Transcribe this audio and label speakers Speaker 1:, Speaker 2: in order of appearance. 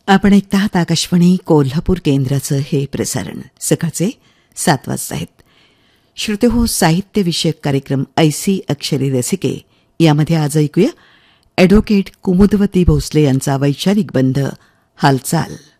Speaker 1: आपण ऐकता आहात आकाशवाणी कोल्हापूर केंद्राचं हे प्रसारण सकाळचे 7 वाजता आहेत. श्रोते हो, साहित्यविषयक कार्यक्रम ऐसी अक्षरी रसिके यामध्ये आज ऐकूया ॲडव्होकेट कुमुदवती भोसले यांचा वैचारिक बंध हालचाल.